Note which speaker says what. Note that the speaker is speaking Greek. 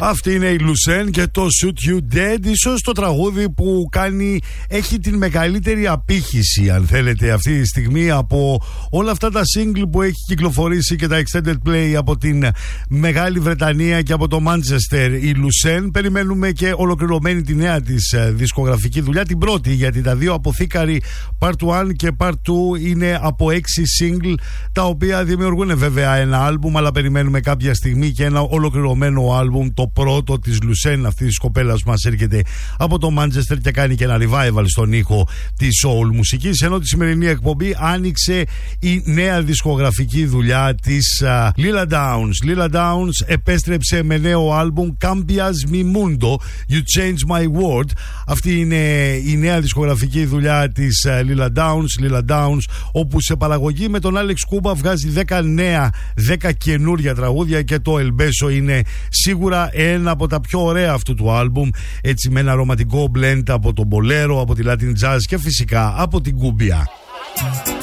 Speaker 1: Αυτή είναι η Lucen και το Shoot You Dead. Ίσως το τραγούδι που έχει την μεγαλύτερη απήχηση, αν θέλετε, αυτή τη στιγμή από όλα αυτά τα single που έχει κυκλοφορήσει και τα extended play από την Μεγάλη Βρετανία και από το Manchester. Η Lucen, περιμένουμε και ολοκληρωμένη τη νέα της δισκογραφική δουλειά, την πρώτη, γιατί τα δύο αποθήκαροι Part 1 και Part 2 είναι από 6 single, τα οποία δημιουργούν βέβαια ένα άλμπουμ, αλλά περιμένουμε κάποια στιγμή και ένα ολοκληρωμένο άλμπουμ, το πρώτο της Lucen, αυτή της κοπέλας που μας έρχεται από το Manchester και κάνει και ένα revival στον ήχο της soul μουσικής. Ενώ τη σημερινή εκπομπή άνοιξε η νέα δισκογραφική δουλειά της Lila Downs. Lila Downs επέστρεψε με νέο άλμπουμ Cambias Mi Mundo, You Change My World. Αυτή είναι η νέα δισκογραφική δουλειά της Lila Downs. Lila Downs, όπου σε παραγωγή με τον Alex Kuba βγάζει 10 καινούρια τραγούδια, και το El Beso είναι σίγουρα ένα από τα πιο ωραία αυτού του άλμπουμ, έτσι με ένα ρομαντικό blend από τον bolero, από τη Latin jazz και φυσικά από την κούμπια.